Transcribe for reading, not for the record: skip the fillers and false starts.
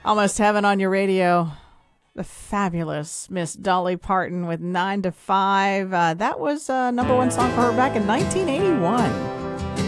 Almost Heaven on your radio. The fabulous Miss Dolly Parton with 9 to 5. That was number one song for her back in 1981.